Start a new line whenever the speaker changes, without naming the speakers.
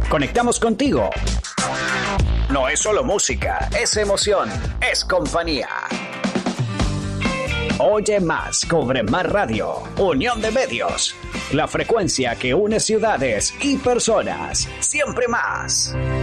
Conectamos contigo. No es solo música, es emoción, es compañía. Oye más, cubre más radio. Unión de medios. La frecuencia que une ciudades y personas. Siempre más.